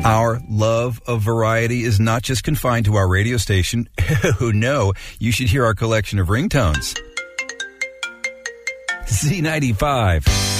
Our love of variety is not just confined to our radio station. Oh, no, you should hear our collection of ringtones. Z95.